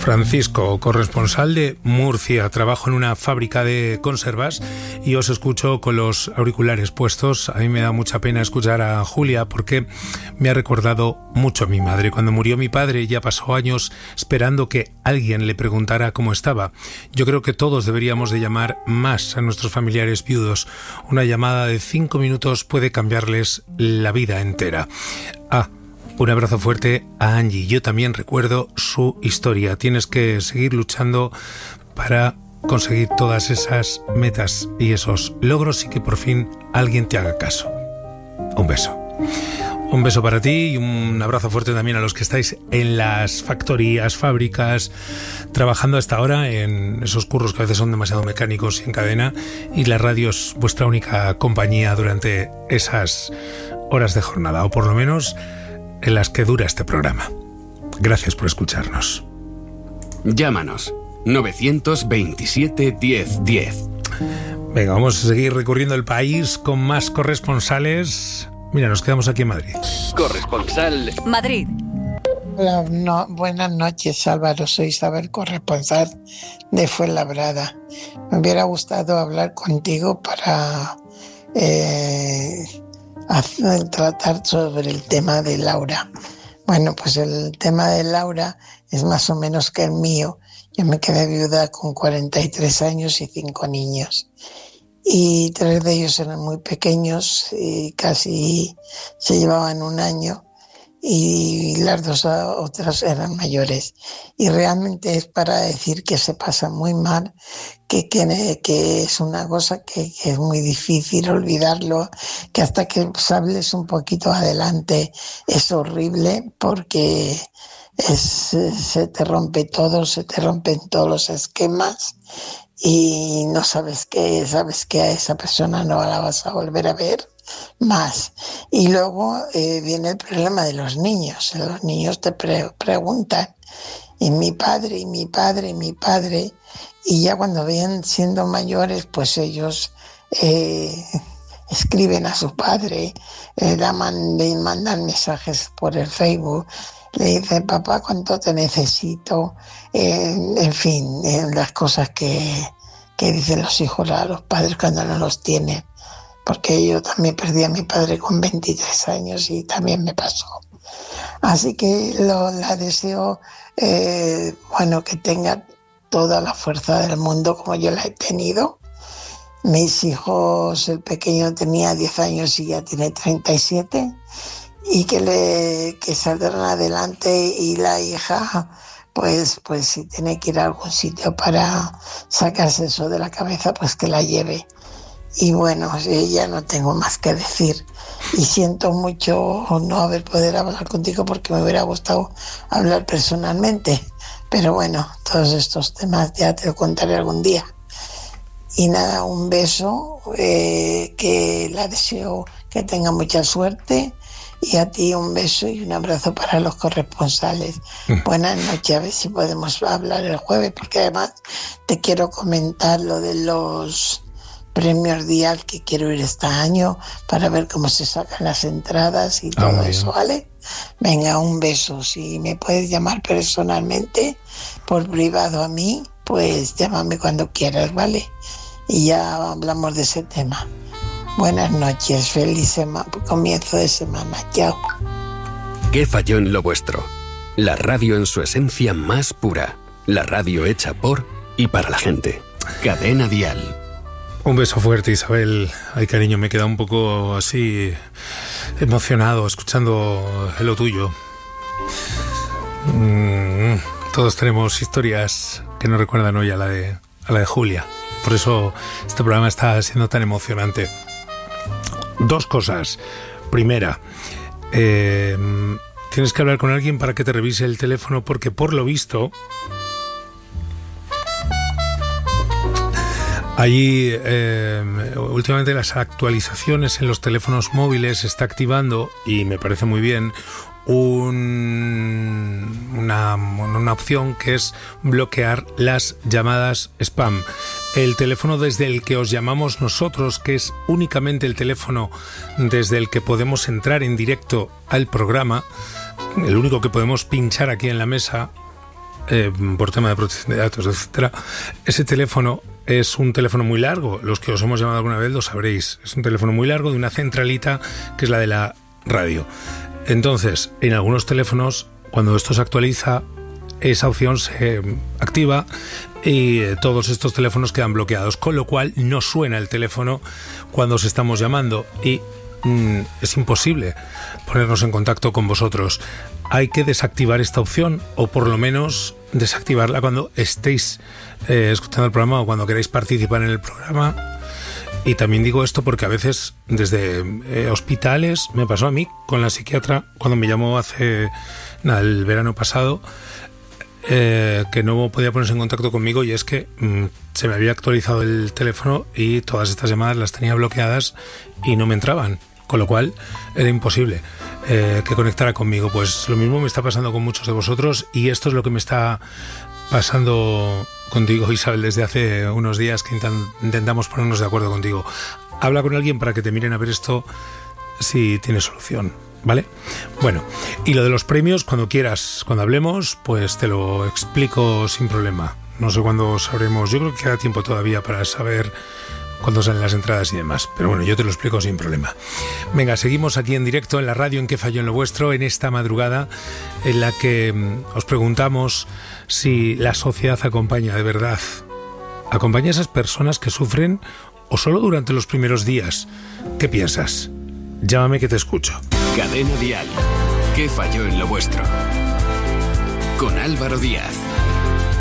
Francisco, corresponsal de Murcia. Trabajo en una fábrica de conservas y os escucho con los auriculares puestos. A mí me da mucha pena escuchar a Julia porque me ha recordado mucho a mi madre. Cuando murió mi padre ya pasó años esperando que alguien le preguntara cómo estaba. Yo creo que todos deberíamos de llamar más a nuestros familiares viudos. Una llamada de 5 minutos puede cambiarles la vida entera. Un abrazo fuerte a Angie. Yo también recuerdo su historia. Tienes que seguir luchando para conseguir todas esas metas y esos logros y que por fin alguien te haga caso. Un beso. Un beso para ti y un abrazo fuerte también a los que estáis en las factorías, fábricas, trabajando hasta ahora en esos curros que a veces son demasiado mecánicos y en cadena, y la radio es vuestra única compañía durante esas horas de jornada, o por lo menos en las que dura este programa. Gracias por escucharnos. Llámanos 927 1010. Venga, vamos a seguir recorriendo el país con más corresponsales. Mira, nos quedamos aquí en Madrid. Corresponsal Madrid. Hola, buenas noches, Álvaro. Soy Isabel, corresponsal de Fuenlabrada. Me hubiera gustado hablar contigo para tratar sobre el tema de Laura. Bueno, pues el tema de Laura es más o menos que el mío. Yo me quedé viuda con 43 años y 5 niños. Y 3 de ellos eran muy pequeños y casi se llevaban 1 año. Y las 2 otras eran mayores. Y realmente es para decir que se pasa muy mal, que es una cosa que es muy difícil olvidarlo, que hasta que hables un poquito adelante es horrible porque se te rompe todo, se te rompen todos los esquemas y no sabes que a esa persona no la vas a volver a ver más. Y luego viene el problema de los niños. Los niños te preguntan, y mi padre, y ya cuando vienen siendo mayores, pues ellos escriben a su padre, le mandan mensajes por el Facebook, le dicen, papá, ¿cuánto te necesito? En fin, las cosas que dicen los hijos a los padres cuando no los tienen. Porque yo también perdí a mi padre con 23 años y también me pasó. Así que la deseo, que tenga toda la fuerza del mundo como yo la he tenido. Mis hijos, el pequeño tenía 10 años y ya tiene 37, y que saldrán adelante, y la hija, pues si tiene que ir a algún sitio para sacarse eso de la cabeza, pues que la lleve. Y bueno, ya no tengo más que decir. Y siento mucho no poder hablar contigo porque me hubiera gustado hablar personalmente. Pero bueno, todos estos temas ya te lo contaré algún día. Y nada, un beso, que la deseo que tenga mucha suerte. Y a ti un beso y un abrazo para los corresponsales. Buenas noches, a ver si podemos hablar el jueves, porque además te quiero comentar lo de los premios Dial, que quiero ir este año para ver cómo se sacan las entradas y todo eso, ¿vale? Venga, un beso. Si me puedes llamar personalmente por privado a mí, pues llámame cuando quieras, ¿vale? Y ya hablamos de ese tema. Buenas noches, feliz comienzo de semana. Chao. ¿Qué falló en lo vuestro? La radio en su esencia más pura. La radio hecha por y para la gente. Cadena Dial. Un beso fuerte, Isabel. Ay, cariño, me he quedado un poco así emocionado escuchando lo tuyo. Todos tenemos historias que nos recuerdan hoy a la de Julia. Por eso este programa está siendo tan emocionante. 2 cosas. Primera, tienes que hablar con alguien para que te revise el teléfono, porque por lo visto allí últimamente las actualizaciones en los teléfonos móviles se está activando, y me parece muy bien, una opción que es bloquear las llamadas spam. El teléfono desde el que os llamamos nosotros, que es únicamente el teléfono desde el que podemos entrar en directo al programa, el único que podemos pinchar aquí en la mesa, por tema de protección de datos, etcétera, ese teléfono es un teléfono muy largo. Los que os hemos llamado alguna vez lo sabréis. Es un teléfono muy largo de una centralita que es la de la radio. Entonces, en algunos teléfonos, cuando esto se actualiza, esa opción se activa y todos estos teléfonos quedan bloqueados, con lo cual no suena el teléfono cuando os estamos llamando y es imposible ponernos en contacto con vosotros. Hay que desactivar esta opción, o por lo menos desactivarla cuando estéis escuchando el programa o cuando queráis participar en el programa. Y también digo esto porque a veces desde hospitales, me pasó a mí con la psiquiatra cuando me llamó el verano pasado, que no podía ponerse en contacto conmigo, y es que se me había actualizado el teléfono y todas estas llamadas las tenía bloqueadas y no me entraban, con lo cual era imposible que conectara conmigo. Pues lo mismo me está pasando con muchos de vosotros, y esto es lo que me está pasando contigo, Isabel, desde hace unos días que intentamos ponernos de acuerdo contigo. Habla con alguien para que te miren a ver esto si tiene solución, ¿vale? Bueno, y lo de los premios, cuando quieras, cuando hablemos, pues te lo explico sin problema. No sé cuándo sabremos, yo creo que queda tiempo todavía para saber cuándo salen las entradas y demás, pero bueno, yo te lo explico sin problema. Venga, seguimos aquí en directo en la radio en ¿Qué falló en lo vuestro?, en esta madrugada en la que os preguntamos si la sociedad acompaña de verdad. ¿Acompaña a esas personas que sufren o solo durante los primeros días? ¿Qué piensas? Llámame que te escucho. Cadena Dial. ¿Qué falló en lo vuestro? Con Álvaro Díaz.